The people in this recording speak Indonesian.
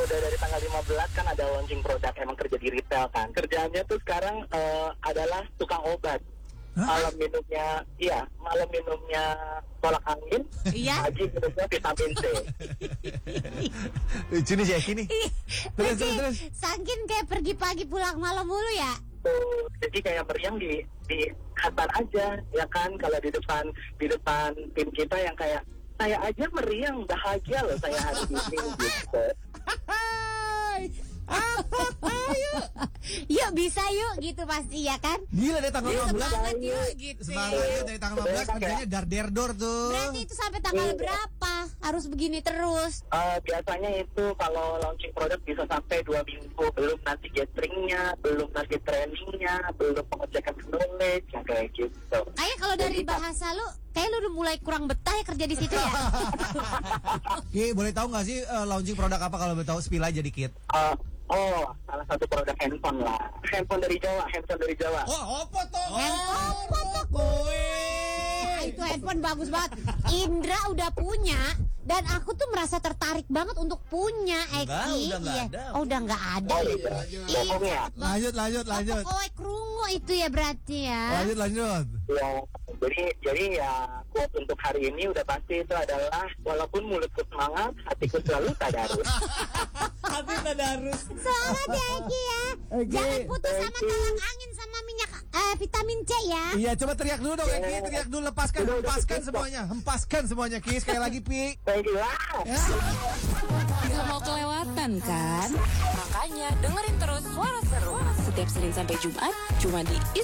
udah dari tanggal 15 kan ada launching produk, emang kerja di retail kan. Kerjaannya tuh sekarang adalah tukang obat. Malam minumnya tolak angin, pagi minumnya vitamin C. Lucu nih si Eki nih. Terus. Saking kayak pergi pagi pulang malam mulu ya. Tuh, jadi kayak meriang di kantor aja, ya kan? Kalau di depan tim kita yang kayak saya aja meriang, bahagia loh saya hari ini gitu. Yuk bisa yuk gitu pasti ya kan. Gila deh tanggal 15. Semangat yuk gitu. Semangat dari tanggal 15 kerjanya dar-der-dor tuh. Berarti itu sampai tanggal berapa harus begini terus? Biasanya itu kalau launching produk bisa sampai 2 minggu, belum nanti gatheringnya, belum nanti trainingnya, belum pengecekan knowledge, yang kayak gitu. Kayak kalau dari bahasa lu, kayak lu udah mulai kurang betah ya kerja di situ ya. Ki, boleh tahu nggak sih launching produk apa kalau boleh tahu spill aja dikit. Salah satu produk handphone lah. Handphone dari Jawa. Oh, apa tuh? Nah, itu handphone bagus banget. Indra udah punya dan aku tuh merasa tertarik banget untuk punya Eki. Udah nggak ada. Oh, udah nggak ada. Pokoknya. Lanjut. Oh, krungu itu ya berarti ya. Lanjut. Ya, jadi ya quote untuk hari ini udah pasti itu adalah walaupun mulutku semangat, hatiku selalu tadarus. Hati tadarus. Semangat ya Eki ya. Eki. Jangan putus sama tolak angin sama minyak vitamin C ya. Iya, coba teriak dulu dong Eki, teriak dulu, hempaskan semuanya Ki, sekali lagi Pi. Baiklah. Gak mau kelewatan kan? Makanya dengerin terus Suara Seru setiap Senin sampai Jumat cuma di